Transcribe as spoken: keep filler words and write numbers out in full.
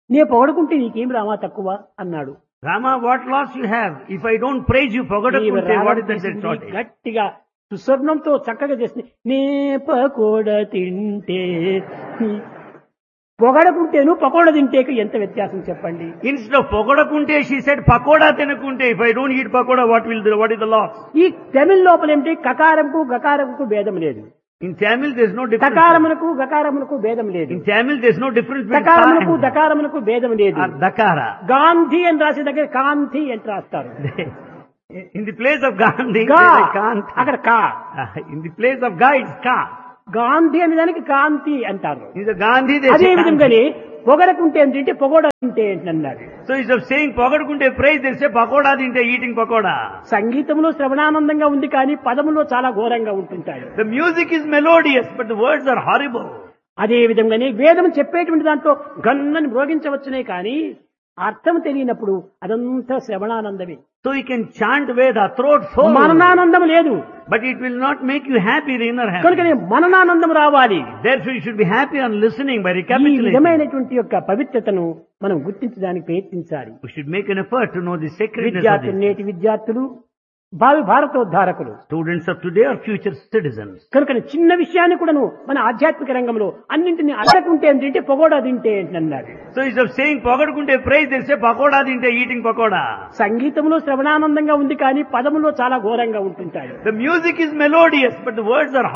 నే పొగడుకుంటే నీకేం రామా తక్కువ అన్నాడు. Rama, what loss you have? If I don't praise you, నీవు Pogadakunte, రాగం what is that చేసింది shortage? గట్టిగా సుస్వర్ణంతో చక్కగా చేసింది. నే పకోడ తింటే నీ- పొగడకుంటేను పకోడ తింటేకు ఎంత వ్యత్యాసం చెప్పండి. Instead of Pogadakunte, she said Pakoda Tenakunte. If I don't eat Pakoda, what will the, what is the loss? ఈ తమిళ లోపల ఏమిటి కకారంకు గకారంకు భేదం లేదు. In Tamil, there is no difference. తకారమునకు గకారమునకు భేదం లేదు. In Tamil, there is no difference between తకారమునకు Ka and దకారమునకు భేదం లేదు. or Dakara. Gandhi అని రాసే దగ్గర కాంతి అని రాస్తారు. In the place of Gandhi, గా there is Kanti. అక్కడ కా Uh, In the place of Ga, it's Ka. Gandhi అనే దానికి కాంతి అంటారు. In the Gandhi, there అదే is Kanti. విధంగానే పొగడకుంటే ఏంటంటే పొగడ తింటే ఏంటన్నారు. So instead of saying Pogadakunte praise, they say Pakoda Dinte, eating Pakoda. సంగీతంలో శ్రవణానందంగా ఉంది కానీ పదములో చాలా ఘోరంగా ఉంటుంటాయి. The music is melodious, but the words are horrible. అదే విధంగానే వేదం చెప్పేటువంటి దాంట్లో గన్నని మ్రోగించవచ్చునే కానీ అర్థం తెలియనప్పుడు అదంతా శ్రవణానందమే. So you can chant Veda, throat full, మననానందం లేదు. but it will not make you happy, the inner కనుకనే happiness. మననానందం రావాలి. Therefore you should be happy on listening by ఈ recapitulating. విధమైనటువంటి యొక్క పవిత్రతను మనం గుర్తించడానికి ప్రయత్నించాలి. We should make an effort to know the sacredness of విద్యార్థులు this. నేటి విద్యార్థులు భావి భారతోద్ధారకులు Students of today are future citizens. కనుక చిన్న విషయాన్ని కూడాను మన ఆధ్యాత్మిక రంగంలో అన్నింటినీ అడగకుంటే ఏంటంటే పొగోడా తింటే ఏంటన్నారు. So instead of saying Pogadakunte praise, they say Pakoda Dinte, eating Pakoda. సంగీతంలో శ్రవణానందంగా ఉంది కానీ పదములో చాలా ఘోరంగా ఉంటుంటాయి. The music is melodious, but the words are